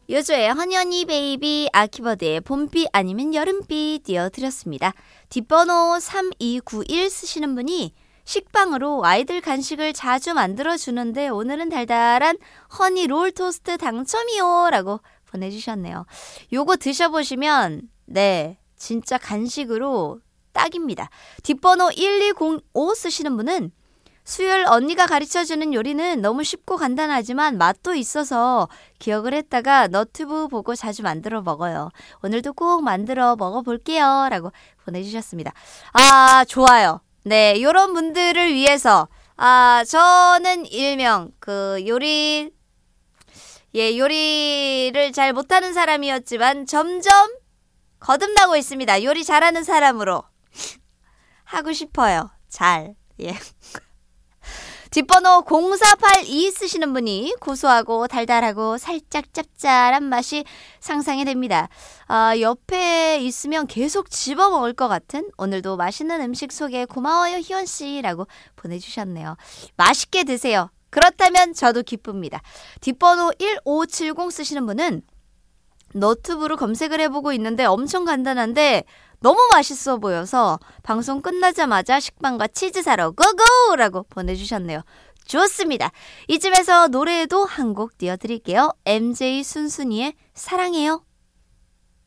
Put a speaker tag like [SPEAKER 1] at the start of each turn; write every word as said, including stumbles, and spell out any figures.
[SPEAKER 1] 요조의 허니허니 베이비, 아키버드의 봄비 아니면 여름비 띄워드렸습니다. 뒷번호 삼이구일 쓰시는 분이 식빵으로 아이들 간식을 자주 만들어주는데 오늘은 달달한 허니 롤 토스트 당첨이요 라고 보내주셨네요. 요거 드셔보시면 네 진짜 간식으로 딱입니다. 뒷번호 일이공오 쓰시는 분은 수요일 언니가 가르쳐주는 요리는 너무 쉽고 간단하지만 맛도 있어서 기억을 했다가 너튜브 보고 자주 만들어 먹어요. 오늘도 꼭 만들어 먹어볼게요 라고 보내주셨습니다. 아 좋아요. 네 이런 분들을 위해서 아 저는 일명 그 요리 예 요리를 잘 못하는 사람이었지만 점점 거듭나고 있습니다. 요리 잘하는 사람으로 하고 싶어요. 잘 예. 뒷번호 공사팔이 쓰시는 분이 고소하고 달달하고 살짝 짭짤한 맛이 상상이 됩니다. 아, 옆에 있으면 계속 집어먹을 것 같은 오늘도 맛있는 음식 소개 고마워요 희원씨 라고 보내주셨네요. 맛있게 드세요. 그렇다면 저도 기쁩니다. 뒷번호 일오칠공 쓰시는 분은 너튜브로 검색을 해보고 있는데 엄청 간단한데 너무 맛있어 보여서 방송 끝나자마자 식빵과 치즈 사러 고고! 라고 보내주셨네요. 좋습니다. 이쯤에서 노래에도 한 곡 띄워드릴게요. 엠제이 순순이의 사랑해요.